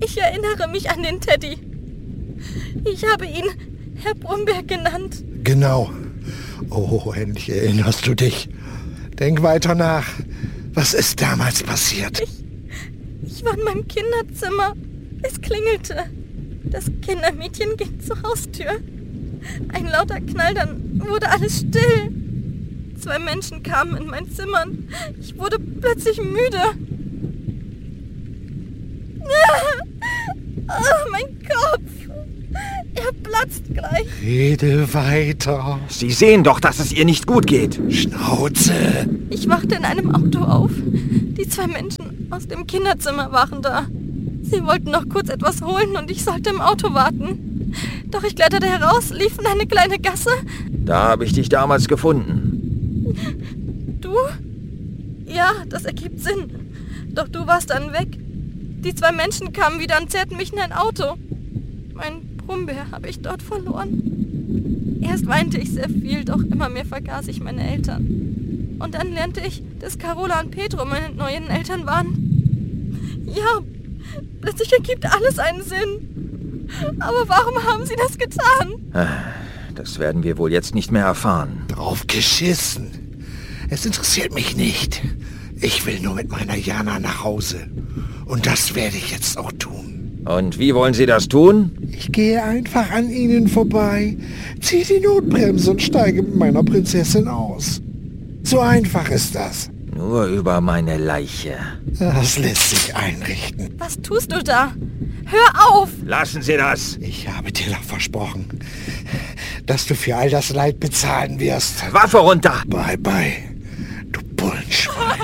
Ich erinnere mich an den Teddy. Ich habe ihn Herr Brumberg genannt. Genau. Oh, endlich erinnerst du dich. Denk weiter nach. Was ist damals passiert? Ich war in meinem Kinderzimmer. Es klingelte. Das Kindermädchen ging zur Haustür. Ein lauter Knall, dann wurde alles still. 2 Menschen kamen in mein Zimmer. Ich wurde plötzlich müde. Oh, mein Kopf. Er platzt gleich. Rede weiter. Sie sehen doch, dass es ihr nicht gut geht. Schnauze. Ich wachte in einem Auto auf. Die 2 Menschen aus dem Kinderzimmer waren da. Sie wollten noch kurz etwas holen und ich sollte im Auto warten. Doch ich kletterte heraus, lief in eine kleine Gasse. Da habe ich dich damals gefunden. Du? Ja, das ergibt Sinn. Doch du warst dann weg. Die 2 Menschen kamen wieder und zerrten mich in ein Auto. Mein Brummbär habe ich dort verloren. Erst weinte ich sehr viel, doch immer mehr vergaß ich meine Eltern. Und dann lernte ich, dass Carola und Pedro meine neuen Eltern waren. Ja, plötzlich ergibt alles einen Sinn. Aber warum haben sie das getan? Das werden wir wohl jetzt nicht mehr erfahren. Drauf geschissen. Es interessiert mich nicht. Ich will nur mit meiner Jana nach Hause. Und das werde ich jetzt auch tun. Und wie wollen Sie das tun? Ich gehe einfach an ihnen vorbei, ziehe die Notbremse und steige mit meiner Prinzessin aus. So einfach ist das. Nur über meine Leiche. Das lässt sich einrichten. Was tust du da? Hör auf! Lassen Sie das! Ich habe dir doch versprochen, dass du für all das Leid bezahlen wirst. Waffe runter! Bye, bye, du Bullenschwein.